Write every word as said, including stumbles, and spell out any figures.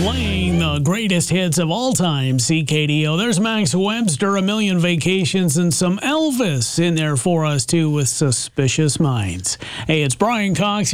Playing the greatest hits of all time, C K D O. There's Max Webster, A Million Vacations, and some Elvis in there for us, too, with Suspicious Minds. Hey, it's Brian Cox.